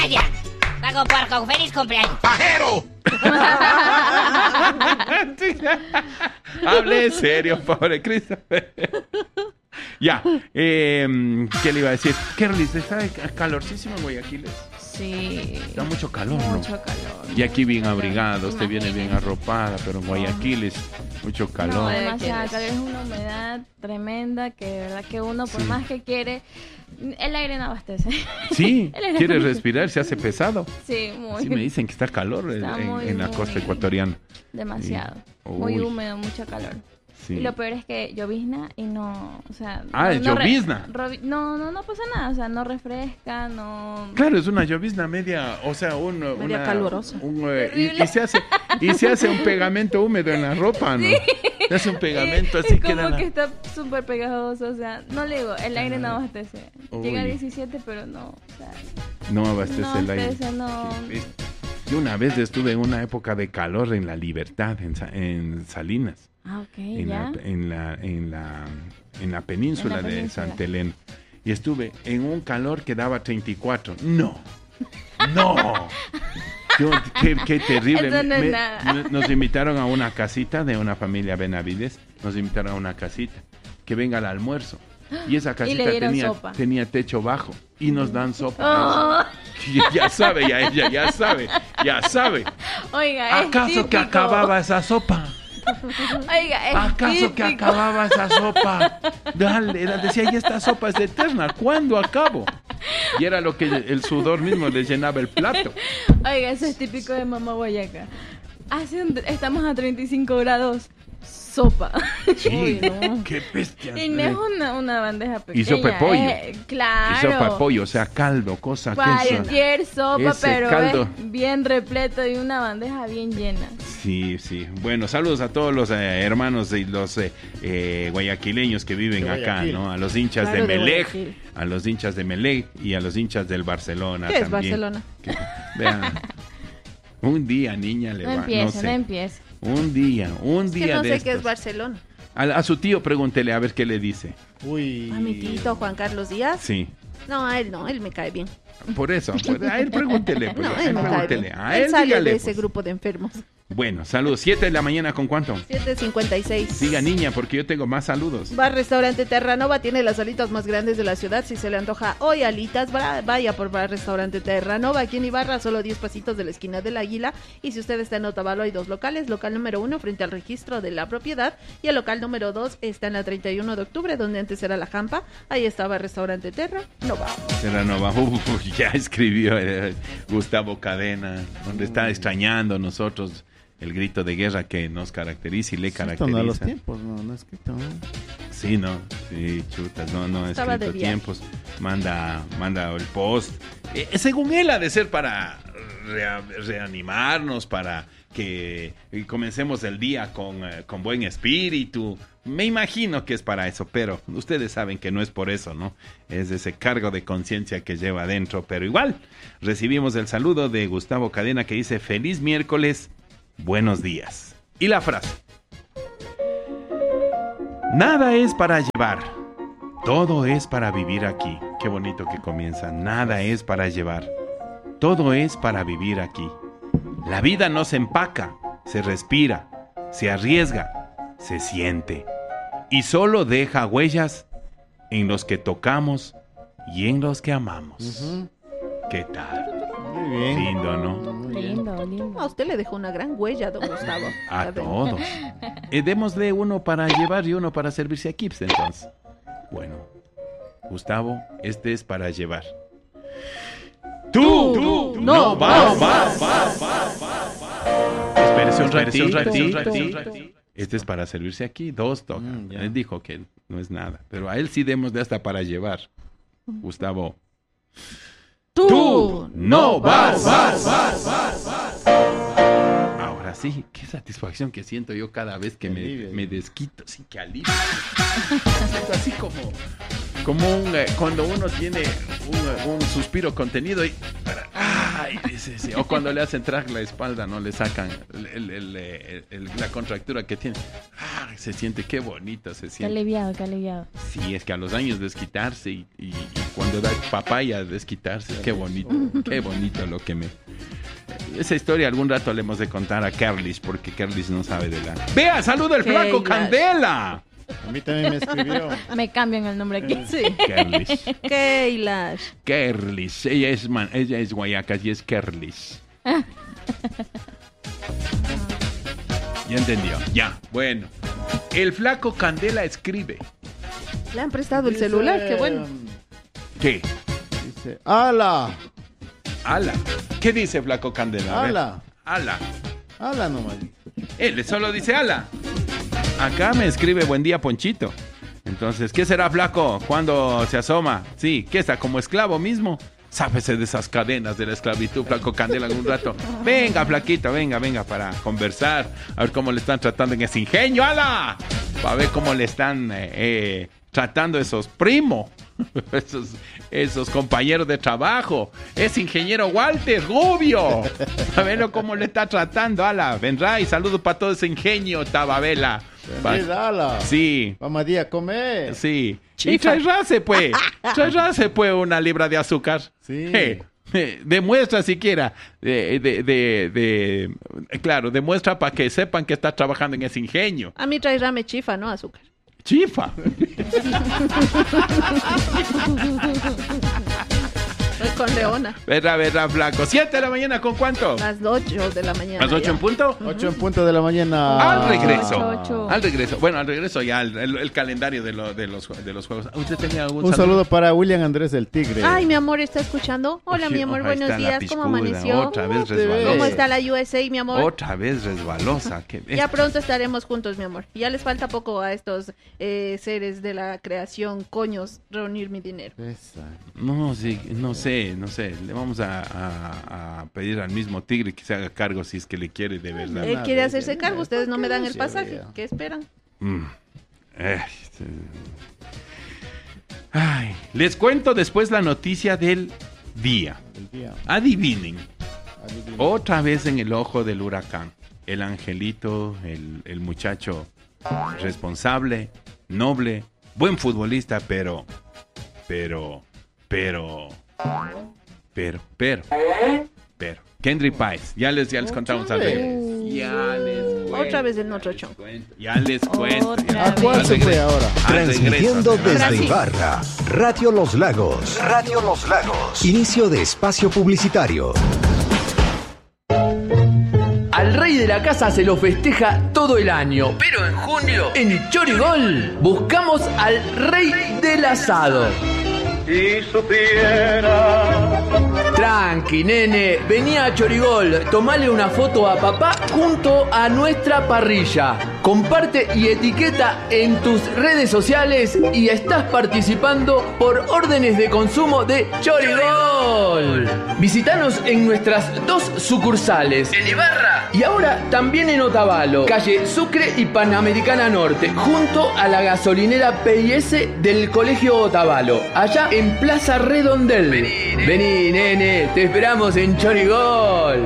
¡Vaya! Pago porco, feliz cumpleaños. ¡Pajero! Hable serio, pobre Christopher. Ya, ¿qué le iba a decir? Kerlis, ¿está calorcísimo en Guayaquil? Sí. Da mucho calor, ¿no? Mucho calor. Y aquí bien abrigado, usted viene bien arropada, pero en Guayaquil es mucho No, calor. demasiado calor, es una humedad tremenda que de verdad que uno por Sí. más que quiere, el aire no abastece. Sí, El aire quiere no- respirar, se hace pesado. Sí, muy. Sí, me dicen que está calor Está muy, en la costa muy- ecuatoriana. Demasiado. Sí. Muy Uy. húmedo, mucho calor. Sí. Y lo peor es que llovizna y no, o sea... Ah, no, es llovizna. No pasa nada, o sea, no refresca, no... Claro, es una llovizna media, o sea, Media calurosa. Y se hace un pegamento húmedo en la ropa, ¿no? Se hace un pegamento así es que como que está súper pegajoso, o sea, no le digo, el aire no abastece. Llega a Uy. 17, pero no, o sea... no abastece No el aire. abastece, no. Yo una vez estuve en una época de calor en La Libertad, en Salinas. Ah, ok, en ya. la península En la de península. Santa Elena. Y estuve en un calor que daba 34. ¡No! ¡No! Qué terrible. Eso no es nada. Nos invitaron a una casita de una familia Benavides. Nos invitaron a una casita. Que venga al almuerzo. Y esa casita dieron sopa. tenía techo bajo. Y nos dan sopa. Oh, Ya sabe, ella ya sabe. oiga, es ¿Acaso que típico. acababa esa sopa? Oiga, es ¿Acaso que típico. acababa esa sopa? Dale, decía, y esta sopa es eterna, ¿cuándo acabo? Y era lo que el sudor mismo le llenaba el plato. Oiga, eso es típico de Mamá Guayaca. Estamos a 35 grados. Sopa. Sí, qué bestia. Y no es una bandeja pequeña. Y sopa de pollo. Claro. Y sopa de pollo, o sea, caldo, cosa que Cualquier sopa, ese pero caldo. es bien repleto y una bandeja bien llena. Sí. Bueno, saludos a todos los hermanos y los guayaquileños que viven De acá, Guayaquil. ¿no? A los hinchas Claro, de de Melec, Guayaquil. a los hinchas de Melec y a los hinchas del Barcelona ¿Qué es también. Barcelona? Vean, un día, niña, le No va, empiece, no sé. Un día. Un Es que día no de sé qué es estos. Barcelona. A su tío pregúntele a ver qué le dice. Uy. A mi tito Juan Carlos Díaz. Sí, No, a él no, él me cae bien. por eso. A él pregúntele. Pues, No, a él él me cae pregúntele. bien. A Él él sale dígale, de ese pues. grupo de enfermos. Bueno, saludos. 7 de la mañana, ¿con cuánto? 7:56. Siga, niña, porque yo tengo más saludos. Bar Restaurante Terranova tiene las alitas más grandes de la ciudad. Si se le antoja hoy alitas, vaya por Bar Restaurante Terranova. Aquí en Ibarra, solo 10 pasitos de la esquina del Águila. Y si usted está en Otavalo, hay dos locales. Local número 1 frente al registro de la propiedad. Y el local número 2 está en la 31 de octubre, donde antes era la Jampa. Ahí estaba Restaurante Terranova. Terranova, ya escribió Gustavo Cadena, donde está extrañando nosotros el grito de guerra que nos caracteriza y le Esto caracteriza. no a los tiempos, no es escrito. Sí, no, sí, chutas, no ha Estaba de escrito viaje. tiempos. Manda el post. Según él ha de ser para reanimarnos, para que comencemos el día con buen espíritu. Me imagino que es para eso, pero ustedes saben que no es por eso, ¿no? Es ese cargo de conciencia que lleva adentro, pero igual recibimos el saludo de Gustavo Cadena que dice: feliz miércoles, buenos días. Y la frase: nada es para llevar, todo es para vivir aquí. Qué bonito que comienza. Nada es para llevar, todo es para vivir aquí. La vida no se empaca, se respira, se arriesga, se siente. Y solo deja huellas en los que tocamos y en los que amamos. ¿Qué tal? Muy bien. Lindo, ¿no? Muy bien. Lindo. A usted le dejó una gran huella, don Gustavo. A Ya ven. todos. Démosle uno para llevar y uno para servirse a Kips, entonces. Bueno, Gustavo, este es para llevar. Tú no vas. Espérese un ratito. Este es para servirse aquí, 2 tocan. Ya. Él dijo que no es nada, pero a él sí demos de hasta para llevar. Gustavo. Tú no vas. Ahora sí, qué satisfacción que siento yo cada vez que me desquito, sí, que alivio. Siento así como cuando uno tiene un suspiro contenido y ay, sí. O cuando le hacen track la espalda, no le sacan la contractura que tiene. Se siente, qué bonito se Qué siente. aliviado, qué aliviado. Sí, es que a los años desquitarse y cuando da papaya a desquitarse. Qué bonito lo que me... Esa historia algún rato le hemos de contar a Kerlish, porque Kerlish no sabe de la... ¡Vea! ¡Saluda el flaco Candela! A mí también me escribió. Me cambian el nombre aquí. Sí. Kerlish. Keilash. Kerlish. Ella es Guayacas y es Kerlish. Ya entendió. Ya. Bueno. El flaco Candela escribe. Le han prestado el celular, qué bueno. ¿Qué? Dice, ¡ala! Ala. ¿Qué dice flaco Candela? A ver. ¡Ala! Ala. ¡Ala nomás! Él solo dice ala. Acá me escribe buen día Ponchito. Entonces, ¿qué será flaco? ¿Cuándo se asoma? Sí, ¿qué está? ¿Como esclavo mismo? Sáfese de esas cadenas de la esclavitud, flaco Candela, algún rato. Venga, flaquito, venga, para conversar. A ver cómo le están tratando en ese ingenio, ala. Para ver cómo le están tratando esos primos. Esos compañeros de trabajo. Es ingeniero Walter Rubio. A verlo cómo le está tratando, ala. Vendrá y saludos para todo ese ingenio, Tababela. ¡Ala! Sí. Vamos a día a comer. Sí. Y traerse pues una libra de azúcar. Sí. Demuestra siquiera. Claro, demuestra para que sepan que está trabajando en ese ingenio. A mí traerme chifa, ¿no? Azúcar. Chifa. Con Leona. Verdad, flaco. 7 de la mañana, ¿con cuánto? Las 8 de la mañana. ¿Las 8 en punto? 8 en punto de la mañana. Al regreso. 8. Al regreso. Bueno, al regreso ya el calendario de los juegos. ¿Usted tenía algún Un saludo para William Andrés del Tigre. Ay, mi amor, ¿está escuchando? Hola, mi amor, buenos días. ¿Cómo amaneció? Otra vez resbalosa. ¿Cómo está la USA, mi amor? Otra vez resbalosa. Ya pronto estaremos juntos, mi amor. Ya les falta poco a estos seres de la creación, coños, reunir mi dinero. No, sí, no sé. Le vamos a pedir al mismo Tigre que se haga cargo si es que le quiere de verdad. Él quiere hacerse cargo, ustedes no me dan el pasaje. ¿Qué esperan? Ay, les cuento después la noticia del día. Adivinen. Otra vez en el ojo del huracán. El angelito, el muchacho responsable, noble, buen futbolista, pero Kendrick Páez, ya les contamos al regreso. Otra vez el otro show. Ya les cuento. ¿A cuál se fue ahora? Transmitiendo desde Brasil. Ibarra, Radio Los Lagos. Inicio de espacio publicitario. Al rey de la casa se lo festeja todo el año, pero en junio, en Chorigol, buscamos al rey del asado. Si supiera. Tranqui, nene, vení a Chorigol, tomale una foto a papá junto a nuestra parrilla. Comparte y etiqueta en tus redes sociales y estás participando por órdenes de consumo de Chorigol. Visítanos en nuestras 2 sucursales, en Ibarra y ahora también en Otavalo, calle Sucre y Panamericana Norte, junto a la gasolinera PIS del Colegio Otavalo, allá en Plaza Redondel. Vení, nene, te esperamos en Chorigol.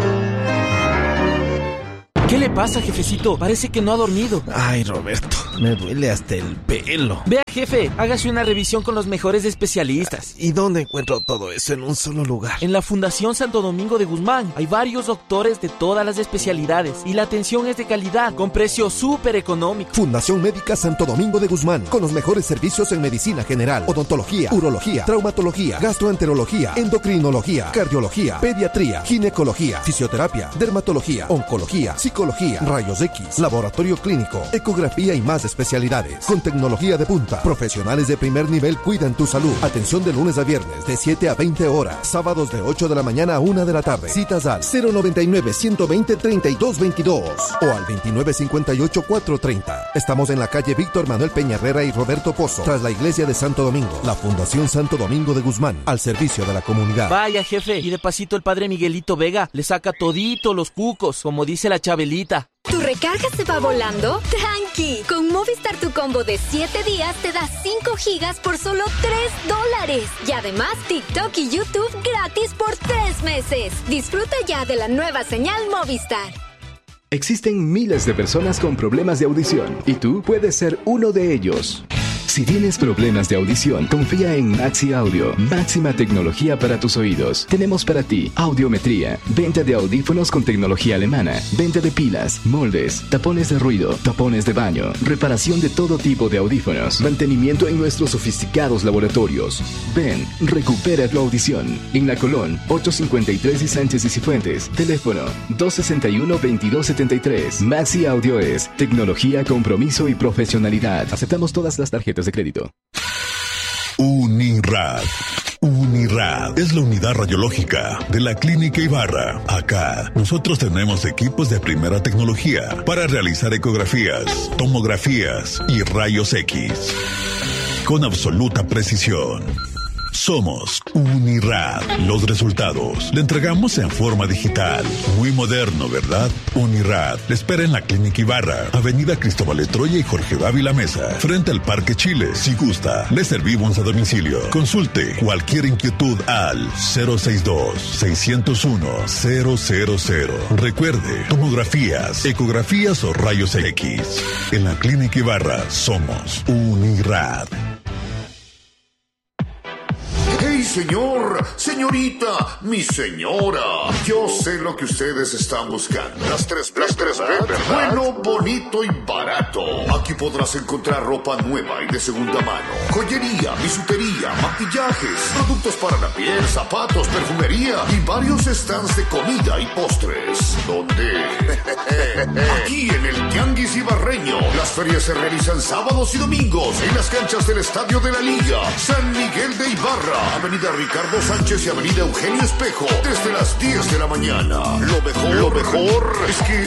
¿Qué le pasa, jefecito? Parece que no ha dormido. Ay, Roberto, me duele hasta el pelo. Vea, jefe, hágase una revisión con los mejores especialistas. ¿Y dónde encuentro todo eso en un solo lugar? En la Fundación Santo Domingo de Guzmán hay varios doctores de todas las especialidades y la atención es de calidad, con precio súper económico. Fundación Médica Santo Domingo de Guzmán, con los mejores servicios en medicina general, odontología, urología, traumatología, gastroenterología, endocrinología, cardiología, pediatría, ginecología, fisioterapia, dermatología, oncología, psicología, rayos X, laboratorio clínico, ecografía y más especialidades. Con tecnología de punta, profesionales de primer nivel cuidan tu salud. Atención de lunes a viernes de 7 a 20 horas, sábados de 8 de la mañana a 1 de la tarde. Citas al 099-120-3222 o al 2958-430. Estamos en la calle Víctor Manuel Peña Herrera y Roberto Pozo, tras la iglesia de Santo Domingo. La Fundación Santo Domingo de Guzmán, al servicio de la comunidad. Vaya, jefe, y de pasito el padre Miguelito Vega le saca todito los cucos, como dice la Chabelita. ¿Tu recarga se va volando? ¡Tranqui! Con Movistar tu combo de 7 días te da 5 gigas por solo $3. Y además TikTok y YouTube gratis por 3 meses. Disfruta ya de la nueva señal Movistar. Existen miles de personas con problemas de audición y tú puedes ser uno de ellos. Si tienes problemas de audición, confía en Maxi Audio. Máxima tecnología para tus oídos. Tenemos para ti audiometría, venta de audífonos con tecnología alemana, venta de pilas, moldes, tapones de ruido, tapones de baño, reparación de todo tipo de audífonos, mantenimiento en nuestros sofisticados laboratorios. Ven, recupera tu audición. En La Colón, 853 y Sánchez y Cifuentes. Teléfono 261-2273. Maxi Audio es tecnología, compromiso y profesionalidad. Aceptamos todas las tarjetas de crédito. Unirad. Unirad es la unidad radiológica de la Clínica Ibarra. Acá, nosotros tenemos equipos de primera tecnología para realizar ecografías, tomografías y rayos X. Con absoluta precisión. Somos Unirad. Los resultados le entregamos en forma digital. Muy moderno, ¿verdad? Unirad le espera en la Clínica Ibarra, Avenida Cristóbal Troya y Jorge Dávila Mesa, frente al Parque Chile. Si gusta, le servimos a domicilio. Consulte cualquier inquietud al 062-601-000. Recuerde, tomografías, ecografías o rayos X. En la Clínica Ibarra somos Unirad. ¡Hey, señor! ¡Señorita! ¡Mi señora! Yo sé lo que ustedes están buscando. Las 3B, ¿verdad? Bueno, bonito y barato. Aquí podrás encontrar ropa nueva y de segunda mano, joyería, bisutería, maquillajes, productos para la piel, zapatos, perfumería y varios stands de comida y postres. ¿Dónde? Aquí en el Tianguis Ibarreño. Las ferias se realizan sábados y domingos en las canchas del Estadio de la Liga, San Miguel de Ibarra, Avenida Ricardo Sánchez y Avenida Eugenio Espejo, desde las 10 de la mañana. Lo mejor es que